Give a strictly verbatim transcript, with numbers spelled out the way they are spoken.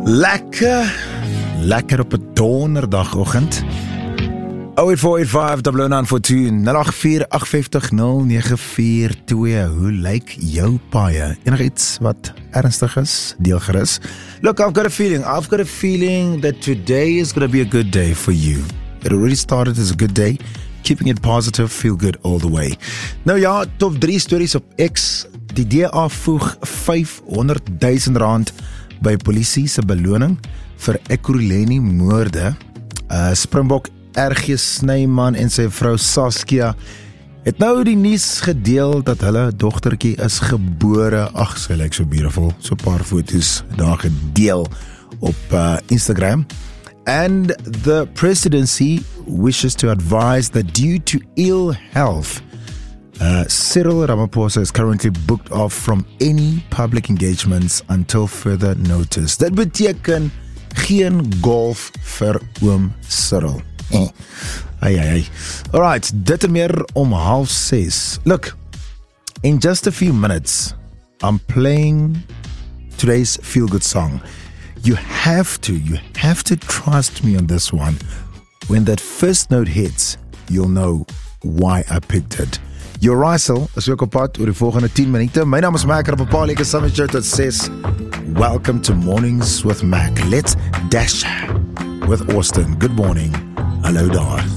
Lekker, lekker op 'n donderdagoggend. oh eight four eight five, nine nine four two, nine eight four eight five zero nine four two. Hoe lyk jou paie? Enigiets wat ernstig is? Deel gerus. Look, I've got a feeling, I've got a feeling that today is going to be a good day for you. It already started as a good day. Keeping it positive, feel good all the way. Nou ja, top drie stories op X. Die D A voeg vyfhonderd duisend rand by polisie se beloning vir Ekurhuleni moorde. Uh, Springbok R G Snyman en sy vrou Saskia het nou die nuus gedeel dat hulle dogtertjie is gebore. Ag, sy lyk so beautiful. So 'n paar foto's daar gedeel op uh, Instagram. And the presidency wishes to advise that due to ill health, uh, Cyril Ramaphosa is currently booked off from any public engagements until further notice. Dit beteken geen golf vir oom Cyril. Eh. Ai, ai, ai. Alright, dit en meer om half zes. Look, in just a few minutes, I'm playing today's feel-good song. You have to, you have to trust me on this one. When that first note hits, you'll know why I picked it. Your Rysel is ook op pad oor die volgende ten minute. My naam is Mac en op 'n paar lekker saam met jou tot six. Welcome to Mornings with Mac. Let's dash with Austin. Good morning. Hallo daar.